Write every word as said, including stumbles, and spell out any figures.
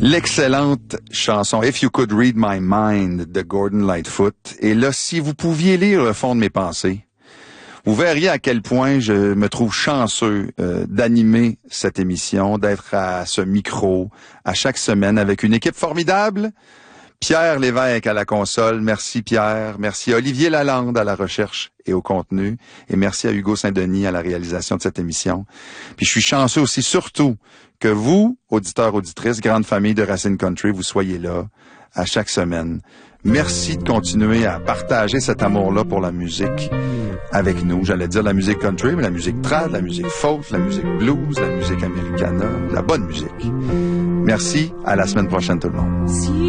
L'excellente chanson If You Could Read My Mind de Gordon Lightfoot. Et là, si vous pouviez lire le fond de mes pensées, vous verriez à quel point je me trouve chanceux euh, d'animer cette émission, d'être à ce micro à chaque semaine avec une équipe formidable. Pierre Lévesque à la console. Merci Pierre. Merci à Olivier Lalande à la recherche et au contenu. Et merci à Hugo Saint-Denis à la réalisation de cette émission. Puis je suis chanceux aussi, surtout, que vous, auditeurs, auditrices, grande famille de Racine Country, vous soyez là à chaque semaine. Merci de continuer à partager cet amour-là pour la musique avec nous. J'allais dire la musique country, mais la musique trad, la musique folk, la musique blues, la musique americana, la bonne musique. Merci. À la semaine prochaine tout le monde.